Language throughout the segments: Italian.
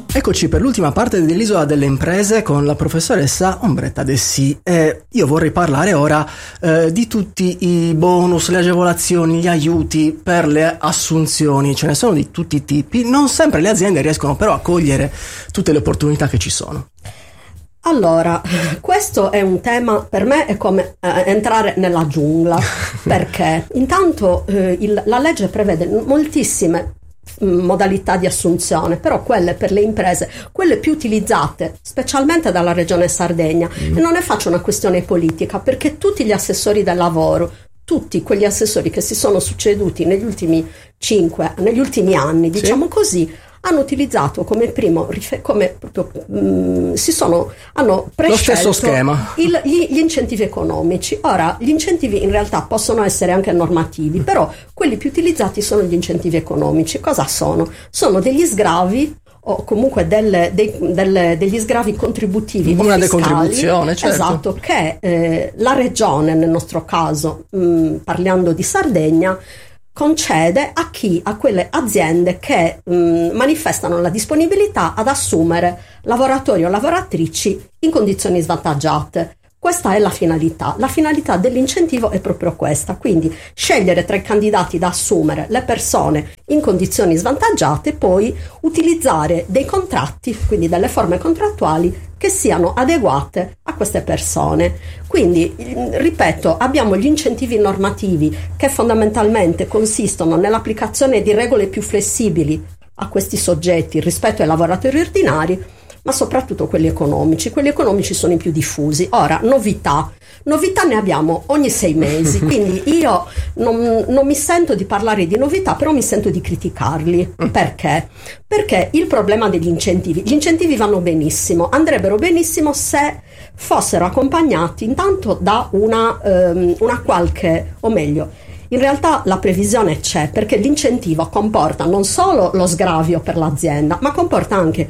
Eccoci per l'ultima parte dell'Isola delle Imprese con la professoressa Ombretta Dessì. Io vorrei parlare ora di tutti i bonus, le agevolazioni, gli aiuti per le assunzioni. Ce ne sono di tutti i tipi. Non sempre le aziende riescono però a cogliere tutte le opportunità che ci sono. Allora, questo è un tema, per me è come entrare nella giungla, perché intanto la legge prevede moltissime modalità di assunzione, però quelle per le imprese, quelle più utilizzate specialmente dalla regione Sardegna, e non ne faccio una questione politica, perché tutti gli assessori del lavoro, tutti quegli assessori che si sono succeduti negli ultimi anni, diciamo così, hanno utilizzato come primo, hanno prescelto lo stesso schema, gli incentivi economici. Ora, gli incentivi in realtà possono essere anche normativi, però quelli più utilizzati sono gli incentivi economici. Cosa sono? Sono degli sgravi o comunque degli sgravi contributivi, una fiscali, decontribuzione, certo. Esatto, che la regione, nel nostro caso, parlando di Sardegna, concede a quelle aziende che manifestano la disponibilità ad assumere lavoratori o lavoratrici in condizioni svantaggiate. Questa è la finalità. La finalità dell'incentivo è proprio questa, quindi scegliere tra i candidati da assumere le persone in condizioni svantaggiate, poi utilizzare dei contratti, quindi delle forme contrattuali che siano adeguate a queste persone. Quindi, ripeto, abbiamo gli incentivi normativi che fondamentalmente consistono nell'applicazione di regole più flessibili a questi soggetti rispetto ai lavoratori ordinari, ma soprattutto quelli economici. Quelli economici sono i più diffusi. Ora, novità ne abbiamo ogni 6 mesi, quindi io non mi sento di parlare di novità, però mi sento di criticarli. Perché? Perché il problema degli incentivi, gli incentivi vanno benissimo, andrebbero benissimo se fossero accompagnati intanto da una qualche, o meglio, in realtà la previsione c'è, perché l'incentivo comporta non solo lo sgravio per l'azienda, ma comporta anche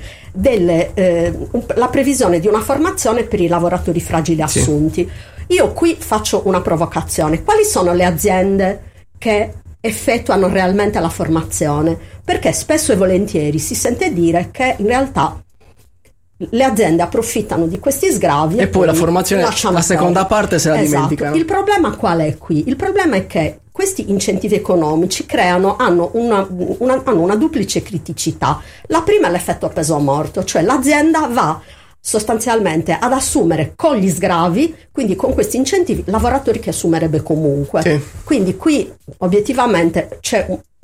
la previsione di una formazione per i lavoratori fragili assunti. Sì. Io qui faccio una provocazione. Quali sono le aziende che effettuano realmente la formazione? Perché spesso e volentieri si sente dire che in realtà le aziende approfittano di questi sgravi e poi la formazione, la seconda parte se la dimenticano. Il problema qual è qui? Il problema è che questi incentivi economici hanno una duplice criticità. La prima è l'effetto peso morto, cioè l'azienda va sostanzialmente ad assumere con gli sgravi, quindi con questi incentivi, lavoratori che assumerebbe comunque. Sì. Quindi qui obiettivamente c'è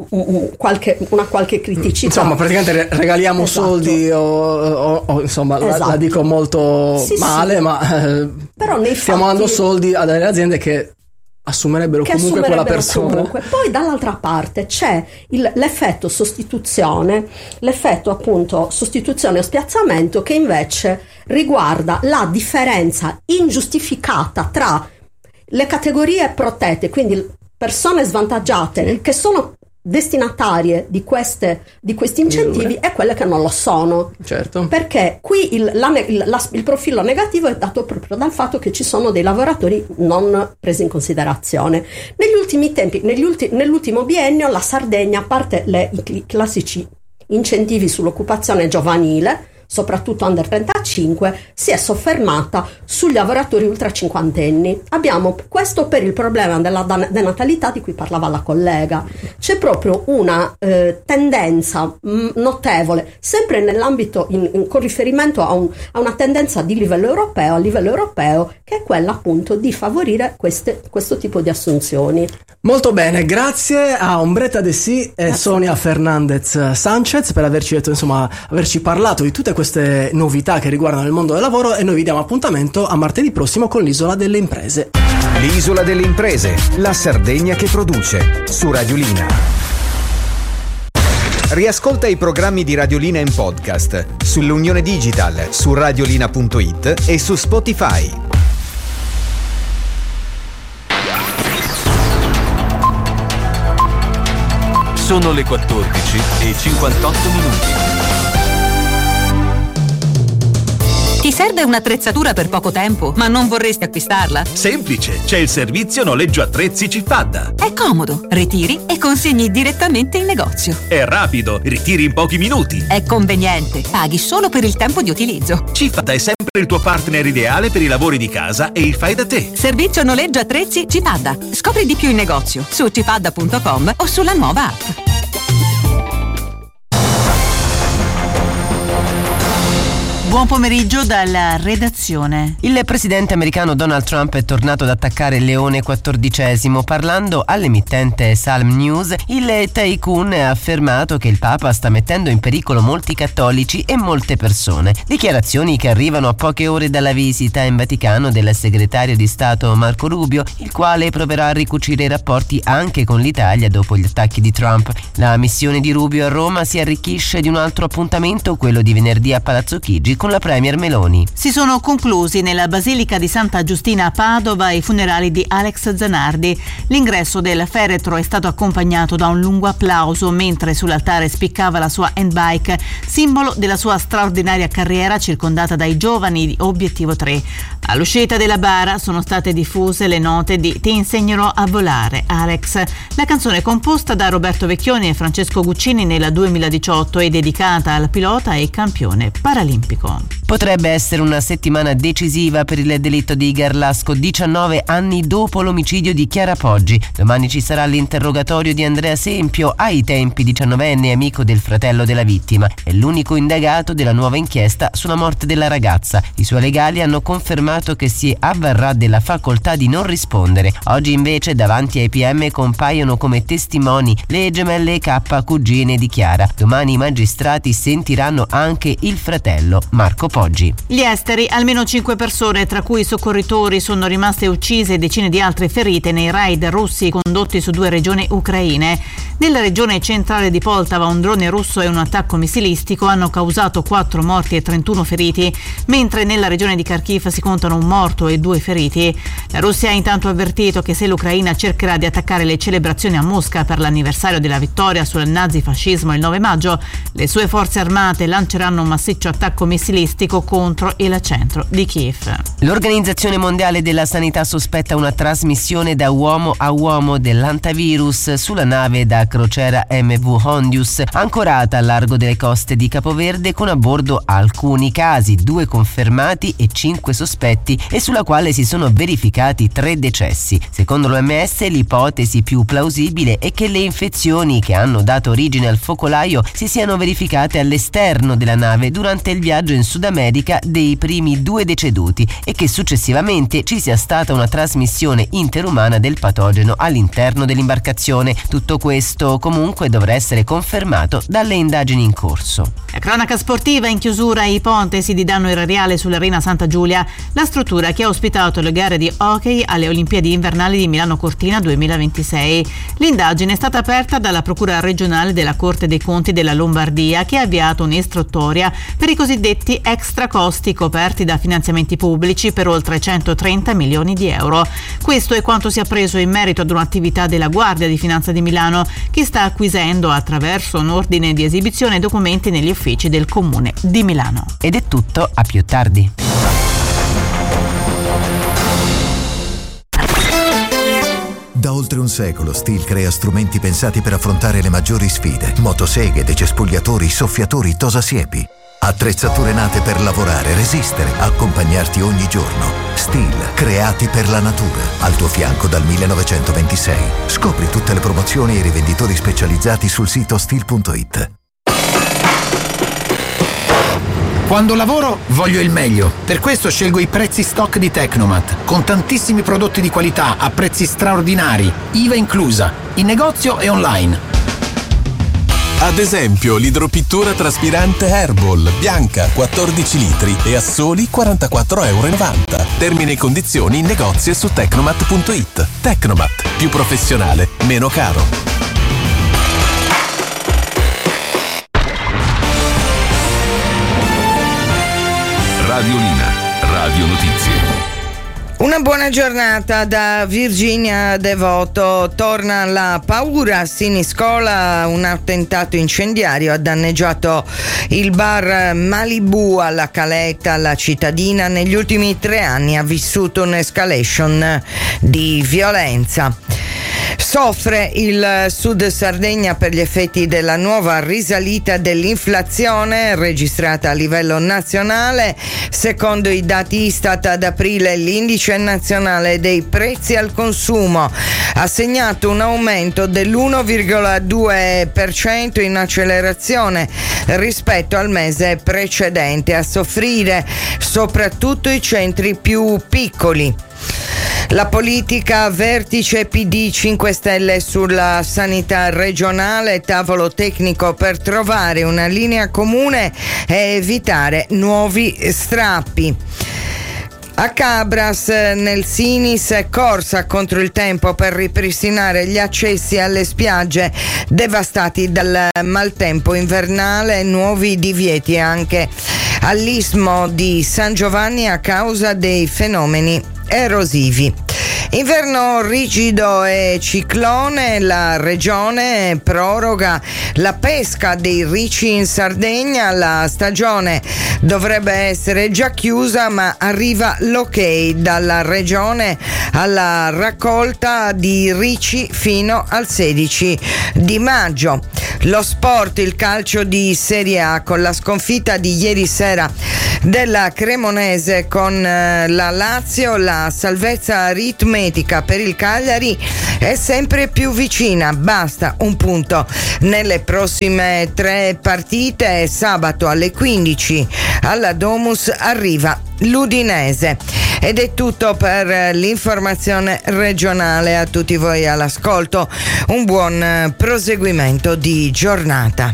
una qualche criticità. Insomma, praticamente regaliamo soldi o insomma, la dico molto male, ma però stiamo dando soldi a delle aziende che assumerebbero comunque quella persona. Comunque. Poi dall'altra parte c'è l'effetto sostituzione, l'effetto appunto sostituzione o spiazzamento, che invece riguarda la differenza ingiustificata tra le categorie protette, quindi persone svantaggiate che sono destinatarie di questi incentivi e quelle che non lo sono. Certo. Perché qui il profilo negativo è dato proprio dal fatto che ci sono dei lavoratori non presi in considerazione. Negli ultimi tempi, nell'ultimo biennio, la Sardegna, a parte i classici incentivi sull'occupazione giovanile, soprattutto under 35, si è soffermata sugli lavoratori ultra cinquantenni. Abbiamo questo per il problema della denatalità di cui parlava la collega. C'è proprio una tendenza notevole, sempre nell'ambito con riferimento a una tendenza a livello europeo, che è quella appunto di favorire questo tipo di assunzioni. Molto bene, grazie a Ombretta Dessì e Sonia Fernandez Sanchez per averci parlato di tutte queste novità che riguardano il mondo del lavoro, e noi vi diamo appuntamento a martedì prossimo con l'Isola delle Imprese. L'Isola delle Imprese, la Sardegna che produce, su Radiolina. Riascolta i programmi di Radiolina in podcast sull'Unione Digital, su radiolina.it e su Spotify. Sono le 14:58. Ti serve un'attrezzatura per poco tempo, ma non vorresti acquistarla? Semplice, c'è il servizio noleggio attrezzi Cifadda. È comodo, ritiri e consegni direttamente in negozio. È rapido, ritiri in pochi minuti. È conveniente, paghi solo per il tempo di utilizzo. Cifadda è sempre il tuo partner ideale per i lavori di casa e il fai da te. Servizio noleggio attrezzi Cifadda. Scopri di più in negozio su cifadda.com o sulla nuova app. Buon pomeriggio dalla redazione. Il presidente americano Donald Trump è tornato ad attaccare Leone XIV. Parlando all'emittente Salm News, il tycoon ha affermato che il Papa sta mettendo in pericolo molti cattolici e molte persone. Dichiarazioni che arrivano a poche ore dalla visita in Vaticano del segretario di Stato Marco Rubio, il quale proverà a ricucire i rapporti anche con l'Italia dopo gli attacchi di Trump. La missione di Rubio a Roma si arricchisce di un altro appuntamento, quello di venerdì a Palazzo Chigi con la premier Meloni. Si sono conclusi nella Basilica di Santa Giustina a Padova i funerali di Alex Zanardi. L'ingresso del feretro è stato accompagnato da un lungo applauso mentre sull'altare spiccava la sua handbike, simbolo della sua straordinaria carriera circondata dai giovani di Obiettivo 3. All'uscita della bara sono state diffuse le note di Ti insegnerò a volare, Alex, la canzone composta da Roberto Vecchioni e Francesco Guccini nel 2018 e dedicata al pilota e campione paralimpico. Potrebbe essere una settimana decisiva per il delitto di Garlasco 19 anni dopo l'omicidio di Chiara Poggi. Domani ci sarà l'interrogatorio di Andrea Sempio, ai tempi 19enne amico del fratello della vittima. È l'unico indagato della nuova inchiesta sulla morte della ragazza. I suoi legali hanno confermato che si avvarrà della facoltà di non rispondere. Oggi invece davanti ai PM compaiono come testimoni le gemelle K, cugine di Chiara. Domani i magistrati sentiranno anche il fratello Marco Poggi. Gli esteri, almeno 5 persone, tra cui i soccorritori, sono rimaste uccise e decine di altre ferite nei raid russi condotti su 2 regioni ucraine. Nella regione centrale di Poltava un drone russo e un attacco missilistico hanno causato 4 morti e 31 feriti, mentre nella regione di Kharkiv si contano un morto e 2 feriti. La Russia ha intanto avvertito che se l'Ucraina cercherà di attaccare le celebrazioni a Mosca per l'anniversario della vittoria sul nazifascismo il 9 maggio, le sue forze armate lanceranno un massiccio attacco missilistico contro il centro di Kiev. L'Organizzazione Mondiale della Sanità sospetta una trasmissione da uomo a uomo dell'antivirus sulla nave da crociera MV Hondius, ancorata al largo delle coste di Capoverde, con a bordo alcuni casi, 2 confermati e 5 sospetti, e sulla quale si sono verificati 3 decessi. Secondo l'OMS, l'ipotesi più plausibile è che le infezioni che hanno dato origine al focolaio si siano verificate all'esterno della nave durante il viaggio in Sud America dei primi 2 deceduti e che successivamente ci sia stata una trasmissione interumana del patogeno all'interno dell'imbarcazione. Tutto questo comunque dovrà essere confermato dalle indagini in corso. La cronaca sportiva in chiusura: ipotesi di danno erariale sull'Arena Santa Giulia, la struttura che ha ospitato le gare di hockey alle Olimpiadi invernali di Milano Cortina 2026. L'indagine è stata aperta dalla Procura regionale della Corte dei Conti della Lombardia, che ha avviato un'istruttoria per i cosiddetti extra costi coperti da finanziamenti pubblici per oltre 130 milioni di euro. Questo è quanto si è appreso in merito ad un'attività della Guardia di Finanza di Milano, che sta acquisendo attraverso un ordine di esibizione documenti negli uffici del Comune di Milano. Ed è tutto, a più tardi. Da oltre un secolo Stihl crea strumenti pensati per affrontare le maggiori sfide: motoseghe, decespugliatori, soffiatori, tosasiepi. Attrezzature nate per lavorare, resistere, accompagnarti ogni giorno. Stihl, creati per la natura. Al tuo fianco dal 1926. Scopri tutte le promozioni e i rivenditori specializzati sul sito stihl.it. Quando lavoro voglio il meglio, per questo scelgo i prezzi stock di Tecnomat, con tantissimi prodotti di qualità a prezzi straordinari, IVA inclusa, in negozio e online. Ad esempio l'idropittura traspirante Herbal, bianca, 14 litri e a soli €44,90. Termini e condizioni in negozio e su Tecnomat.it. Tecnomat, più professionale, meno caro. Radiolina, Radio Notizie. Una buona giornata da Virginia Devoto. Torna la paura a Siniscola. Un attentato incendiario ha danneggiato il bar Malibu alla Caletta. La cittadina negli ultimi 3 anni ha vissuto un'escalation di violenza. Soffre il Sud Sardegna per gli effetti della nuova risalita dell'inflazione registrata a livello nazionale. Secondo i dati Istat, ad aprile l'indice nazionale dei prezzi al consumo ha segnato un aumento dell'1,2% in accelerazione rispetto al mese precedente. A soffrire soprattutto i centri più piccoli. La politica vertice PD 5 Stelle sulla sanità regionale, tavolo tecnico per trovare una linea comune e evitare nuovi strappi. A Cabras, nel Sinis, corsa contro il tempo per ripristinare gli accessi alle spiagge devastati dal maltempo invernale, nuovi divieti anche all'Istmo di San Giovanni a causa dei fenomeni erosivi. Inverno rigido e ciclone, la regione proroga la pesca dei ricci in Sardegna. La stagione dovrebbe essere già chiusa, ma arriva l'ok dalla regione alla raccolta di ricci fino al 16 di maggio. Lo sport, il calcio di Serie A, con la sconfitta di ieri sera della Cremonese con la Lazio, la salvezza aritmetica per il Cagliari è sempre più vicina. Basta un punto nelle prossime 3 partite. Sabato alle 15 alla Domus arriva l'Udinese. Ed è tutto per l'informazione regionale. A tutti voi all'ascolto un buon proseguimento di giornata.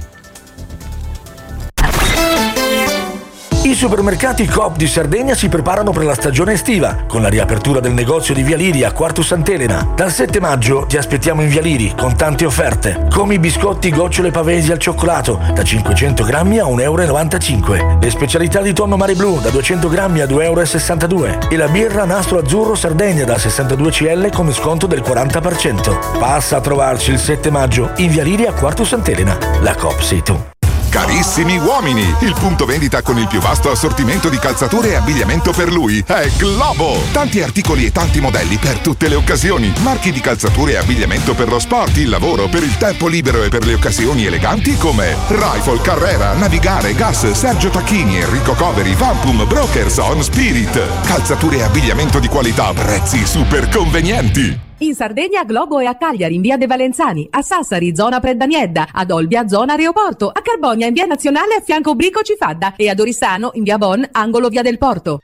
I supermercati Coop di Sardegna si preparano per la stagione estiva con la riapertura del negozio di Via Liri a Quartu Sant'Elena. Dal 7 maggio ti aspettiamo in Via Liri con tante offerte, come i biscotti gocciole pavesi al cioccolato da 500 grammi a €1,95, le specialità di tonno mare blu da 200 grammi a €2,62 e la birra Nastro Azzurro Sardegna da 62 CL con sconto del 40%. Passa a trovarci il 7 maggio in Via Liri a Quartu Sant'Elena. La Coop sei tu. Carissimi uomini, il punto vendita con il più vasto assortimento di calzature e abbigliamento per lui è Globo. Tanti articoli e tanti modelli per tutte le occasioni. Marchi di calzature e abbigliamento per lo sport, il lavoro, per il tempo libero e per le occasioni eleganti come Rifle, Carrera, Navigare, Gas, Sergio Tacchini, Enrico Coveri, Vampum, Brokers, On Spirit. Calzature e abbigliamento di qualità a prezzi super convenienti. In Sardegna, Globo è a Cagliari in via De Valenzani, a Sassari zona Preddaniedda, ad Olbia zona Aeroporto, a Carbonia in via Nazionale a fianco Brico Cifadda e ad Oristano in via Bon angolo via del Porto.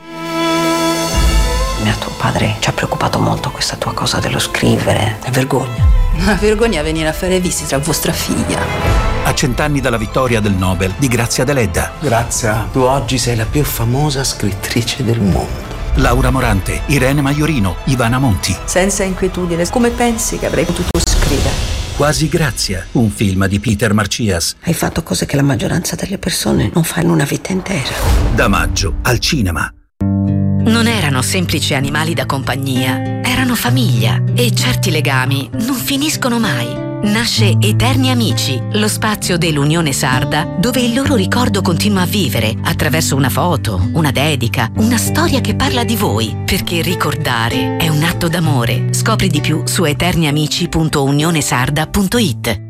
Mio tuo padre ci ha preoccupato molto questa tua cosa dello scrivere. È vergogna. Una vergogna venire a fare visita a vostra figlia. A 100 anni dalla vittoria del Nobel di Grazia Deledda. Grazia, tu oggi sei la più famosa scrittrice del mondo. Laura Morante, Irene Maiorino, Ivana Monti. Senza inquietudine, come pensi che avrei potuto scrivere? Quasi Grazia, un film di Peter Marcias. Hai fatto cose che la maggioranza delle persone non fa in una vita intera. Da maggio al cinema. Non erano semplici animali da compagnia, erano famiglia e certi legami non finiscono mai. Nasce Eterni Amici, lo spazio dell'Unione Sarda dove il loro ricordo continua a vivere attraverso una foto, una dedica, una storia che parla di voi, perché ricordare è un atto d'amore. Scopri di più su eterniamici.unionesarda.it.